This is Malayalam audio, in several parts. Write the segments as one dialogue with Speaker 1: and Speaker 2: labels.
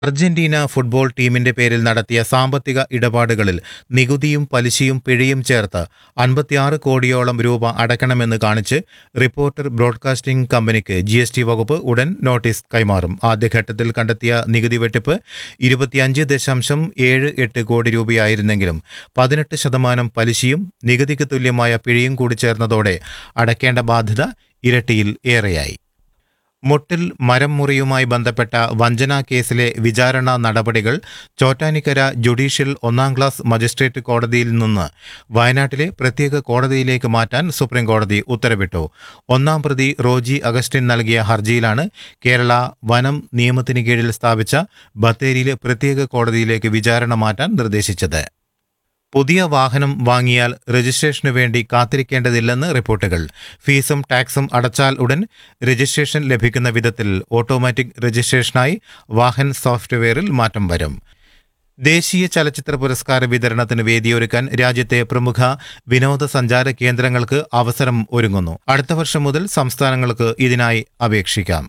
Speaker 1: അർജന്റീന ഫുട്ബോൾ ടീമിന്റെ പേരിൽ നടത്തിയ സാമ്പത്തിക ഇടപാടുകളിൽ നികുതിയും പലിശയും പിഴയും ചേർത്ത് 56 കോടിയോളം രൂപ അടയ്ക്കണമെന്ന് കാണിച്ച് റിപ്പോർട്ടർ ബ്രോഡ്കാസ്റ്റിംഗ് കമ്പനിക്ക് GST വകുപ്പ് ഉടൻ നോട്ടീസ് കൈമാറും. ആദ്യഘട്ടത്തിൽ കണ്ടെത്തിയ നികുതി വെട്ടിപ്പ് 25.78 കോടി രൂപയായിരുന്നെങ്കിലും 18% പലിശയും നികുതിക്ക് തുല്യമായ പിഴയും കൂടി ചേർന്നതോടെ അടയ്ക്കേണ്ട ബാധ്യത ഇരട്ടിയിൽ ഏറെയായി. മുട്ടിൽ മരം മുറിയുമായി ബന്ധപ്പെട്ട വഞ്ചനാ കേസിലെ വിചാരണ നടപടികൾ ചോറ്റാനിക്കര ജുഡീഷ്യൽ 1ാം ക്ലാസ് മജിസ്ട്രേറ്റ് കോടതിയിൽ നിന്ന് വയനാട്ടിലെ പ്രത്യേക കോടതിയിലേക്ക് മാറ്റാൻ സുപ്രീംകോടതി ഉത്തരവിട്ടു. 1ാം പ്രതി റോജി അഗസ്റ്റിൻ നൽകിയ ഹർജിയിലാണ് കേരള വനം നിയമത്തിന് കീഴിൽ സ്ഥാപിച്ച ബത്തേരിയിലെ പ്രത്യേക കോടതിയിലേക്ക് വിചാരണ മാറ്റാൻ നിർദ്ദേശിച്ചത്. പുതിയ വാഹനം വാങ്ങിയാൽ രജിസ്ട്രേഷനു വേണ്ടി കാത്തിരിക്കേണ്ടതില്ലെന്ന് റിപ്പോർട്ടുകൾ. ഫീസും ടാക്സും അടച്ചാൽ ഉടൻ രജിസ്ട്രേഷൻ ലഭിക്കുന്ന വിധത്തിൽ ഓട്ടോമാറ്റിക് രജിസ്ട്രേഷനായി വാഹൻ സോഫ്റ്റ്വെയറിൽ മാറ്റം വരും. ദേശീയ ചലച്ചിത്ര പുരസ്കാര വിതരണത്തിന് വേദിയൊരുക്കാൻ രാജ്യത്തെ പ്രമുഖ വിനോദസഞ്ചാര കേന്ദ്രങ്ങൾക്ക് അവസരം ഒരുങ്ങുന്നു. അടുത്ത വർഷം മുതൽ സംസ്ഥാനങ്ങൾക്ക് ഇതിനായി അപേക്ഷിക്കാം.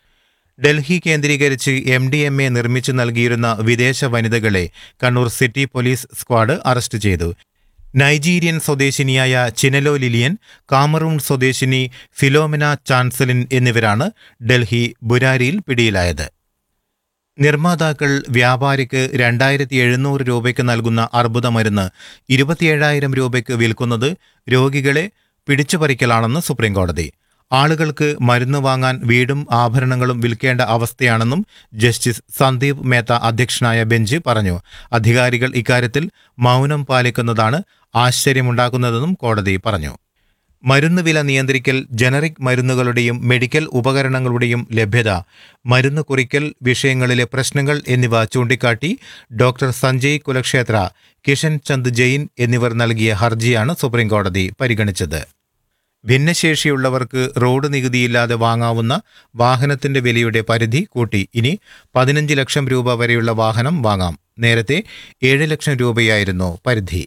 Speaker 1: ഡൽഹി കേന്ദ്രീകരിച്ച് MDMA നിർമ്മിച്ചു നൽകിയിരുന്ന വിദേശ വനിതകളെ Kannur city police squad arrest ചെയ്തു. നൈജീരിയൻ സ്വദേശിനിയായ ചിനലോ ലിലിയൻ, കാമറൂൺ സ്വദേശിനി ഫിലോമിന ചാൻസലിൻ എന്നിവരാണ് ഡൽഹി ബുരാരിയിൽ പിടിയിലായത്. നിർമ്മാതാക്കൾ വ്യാപാരിക്ക് 2700 രൂപയ്ക്ക് നൽകുന്ന അർബുദ മരുന്ന് 27,000 രൂപയ്ക്ക് വിൽക്കുന്നത് രോഗികളെ പിടിച്ചുപറിക്കലാണെന്ന് സുപ്രീംകോടതി. ആളുകൾക്ക് മരുന്ന് വാങ്ങാൻ വീടും ആഭരണങ്ങളും വിൽക്കേണ്ട അവസ്ഥയാണെന്നും ജസ്റ്റിസ് സന്ദീപ് മേത്ത അധ്യക്ഷനായ ബെഞ്ച് പറഞ്ഞു. അധികാരികൾ ഇക്കാര്യത്തിൽ മൗനം പാലിക്കുന്നതാണ് ആശ്ചര്യമുണ്ടാക്കുന്നതെന്നും കോടതി പറഞ്ഞു. മരുന്ന് വില നിയന്ത്രിക്കൽ, ജനറിക് മരുന്നുകളുടെയും മെഡിക്കൽ ഉപകരണങ്ങളുടെയും ലഭ്യത, മരുന്ന് കുറിക്കൽ വിഷയങ്ങളിലെ പ്രശ്നങ്ങൾ എന്നിവ ചൂണ്ടിക്കാട്ടി ഡോക്ടർ സഞ്ജയ് കുലക്ഷേത്ര, കിഷൻ ചന്ദ് ജെയിൻ എന്നിവർ നൽകിയ ഹർജിയാണ് സുപ്രീംകോടതി പരിഗണിച്ചത്. ഭിന്നശേഷിയുള്ളവർക്ക് റോഡ് നികുതിയില്ലാതെ വാങ്ങാവുന്ന വാഹനത്തിന്റെ വിലയുടെ പരിധി കൂട്ടി. ഇനി 15 ലക്ഷം രൂപ വരെയുള്ള വാഹനം വാങ്ങാം. നേരത്തെ 7 ലക്ഷം രൂപയായിരുന്നു പരിധി.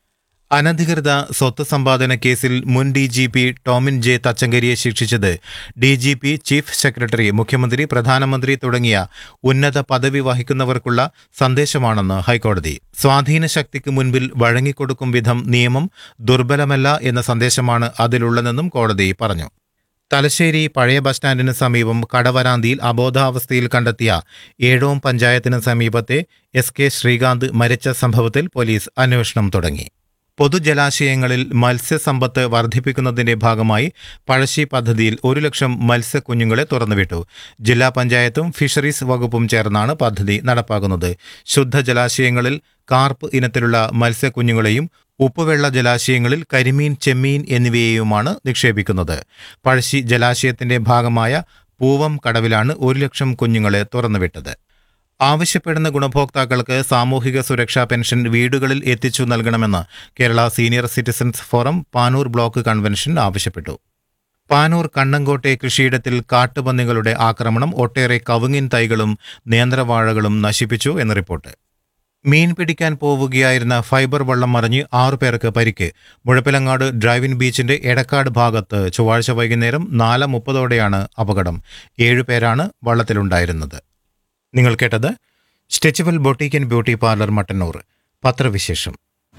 Speaker 1: അനധികൃത സ്വത്ത് സമ്പാദന കേസിൽ മുൻ DGP ടോമിൻ ജെ തച്ചങ്കരിയെ ശിക്ഷിച്ചത് DGP, ചീഫ് സെക്രട്ടറി, മുഖ്യമന്ത്രി, പ്രധാനമന്ത്രി തുടങ്ങിയ ഉന്നത പദവി വഹിക്കുന്നവർക്കുള്ള സന്ദേശമാണെന്ന് ഹൈക്കോടതി. സ്വാധീന ശക്തിക്ക് മുൻപിൽ വഴങ്ങിക്കൊടുക്കും വിധം നിയമം ദുർബലമല്ല എന്ന സന്ദേശമാണ് അതിലുള്ളതെന്നും കോടതി പറഞ്ഞു. തലശ്ശേരി പഴയ ബസ് സ്റ്റാൻഡിന് സമീപം കടവരാന്തിയിൽ അബോധാവസ്ഥയിൽ കണ്ടെത്തിയ ഏഴോം പഞ്ചായത്തിന് സമീപത്തെ SK ശ്രീകാന്ത് മരിച്ച സംഭവത്തിൽ പോലീസ് അന്വേഷണം തുടങ്ങി. പൊതുജലാശയങ്ങളിൽ മത്സ്യസമ്പത്ത് വർദ്ധിപ്പിക്കുന്നതിന്റെ ഭാഗമായി പഴശ്ശി പദ്ധതിയിൽ 1 ലക്ഷം മത്സ്യക്കുഞ്ഞുങ്ങളെ തുറന്നുവിട്ടു. ജില്ലാ പഞ്ചായത്തും ഫിഷറീസ് വകുപ്പും ചേർന്നാണ് പദ്ധതി നടപ്പാക്കുന്നത്. ശുദ്ധജലാശയങ്ങളിൽ കാർപ്പ് ഇനത്തിലുള്ള മത്സ്യക്കുഞ്ഞുങ്ങളെയും ഉപ്പുവെള്ള ജലാശയങ്ങളിൽ കരിമീൻ, ചെമ്മീൻ എന്നിവയെയുമാണ് നിക്ഷേപിക്കുന്നത്. പഴശ്ശി ജലാശയത്തിന്റെ ഭാഗമായ പൂവം കടവിലാണ് 1 ലക്ഷം കുഞ്ഞുങ്ങളെ തുറന്നുവിട്ടത്. ആവശ്യപ്പെടുന്ന ഗുണഭോക്താക്കൾക്ക് സാമൂഹിക സുരക്ഷാ പെൻഷൻ വീടുകളിൽ എത്തിച്ചു നൽകണമെന്ന് Kerala senior citizens forum Panoor block convention ആവശ്യപ്പെട്ടു. പാനൂർ കണ്ണങ്കോട്ടെ കൃഷിയിടത്തിൽ കാട്ടുപന്നികളുടെ ആക്രമണം ഒട്ടേറെ കവുങ്ങിൻ തൈകളും നേന്ത്രവാഴകളും നശിപ്പിച്ചു എന്ന് റിപ്പോർട്ട്. മീൻ പിടിക്കാൻ പോവുകയായിരുന്ന ഫൈബർ വള്ളം മറിഞ്ഞ് 6 പേർക്ക് പരിക്ക്. മുഴപ്പിലങ്ങാട് ഡ്രൈവിൻ ബീച്ചിന്റെ എടക്കാട് ഭാഗത്ത് ചൊവ്വാഴ്ച വൈകുന്നേരം 4:30 അപകടം. 7 പേരാണ് വള്ളത്തിലുണ്ടായിരുന്നത്. നിങ്ങൾ കേട്ടത് stitchable boutique and beauty parlour Mattannur. പത്രവിശേഷം.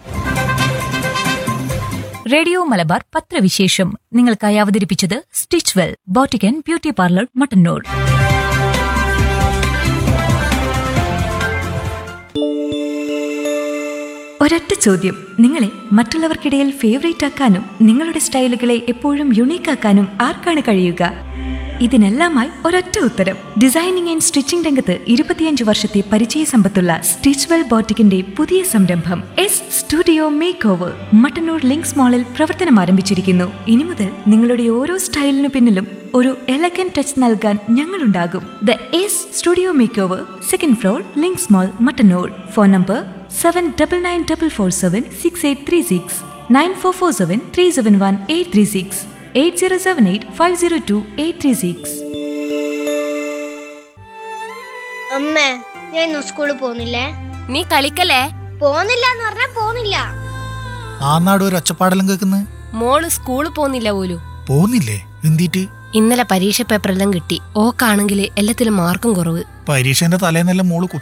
Speaker 2: റേഡിയോ മലബാർ പത്രവിശേഷം നിങ്ങൾക്കായി അവതരിപ്പിച്ചത് Stitchwell boutique and beauty parlour Mattannur. ഒരൊറ്റ ചോദ്യം, നിങ്ങളെ മറ്റുള്ളവർക്കിടയിൽ ഫേവറേറ്റ് ആക്കാനും നിങ്ങളുടെ സ്റ്റൈലുകളെ എപ്പോഴും യുണീക്ക് ആക്കാനും ആർക്കാണ് കഴിയുക? ഇതിനെല്ലാമായി ഒരൊറ്റ ഉത്തരം. ഡിസൈനിങ് ആൻഡ് സ്റ്റിച്ചിംഗ് രംഗത്ത് 25 വർഷത്തെ പരിചയ സമ്പത്തുള്ള സ്റ്റിച്ച്വെൽ ബോട്ടിക്കിന്റെ പുതിയ സംരംഭം studio make over Mattannur links മാളിൽ പ്രവർത്തനം ആരംഭിച്ചിരിക്കുന്നു. ഇനി മുതൽ നിങ്ങളുടെ ഓരോ സ്റ്റൈലിനു പിന്നിലും ഒരു എലഗന്റ് ടച്ച് നൽകാൻ ഞങ്ങളുണ്ടാകും. The studio make over, 2nd floor, links mall, Mattannur. Phone number 7994476836, 9447371836, 8078502836.
Speaker 3: അമ്മേ, ഞാൻ ഇന്ന് സ്കൂളിൽ പോകുന്നില്ലേ?
Speaker 4: നീ കളിക്കല്ലേ?
Speaker 3: പോകുന്നില്ല എന്ന് പറഞ്ഞാ പോകുന്നില്ല.
Speaker 5: ആ നാട് ഒരു ഒച്ചപ്പാടെല്ലാം കേൾക്കുന്നത്.
Speaker 4: മോള് സ്കൂളിൽ പോകുന്നില്ല പോലും.
Speaker 5: പോകുന്നില്ലേ? എന്തിട്ട്?
Speaker 4: ഇന്നലെ പരീക്ഷ പേപ്പറെല്ലാം കിട്ടി. ഓക്കാണെങ്കിൽ എല്ലാത്തിലും മാർക്കും കുറവ്.
Speaker 5: പരീക്ഷേന്റെ തലേന്നെല്ലാം മോള്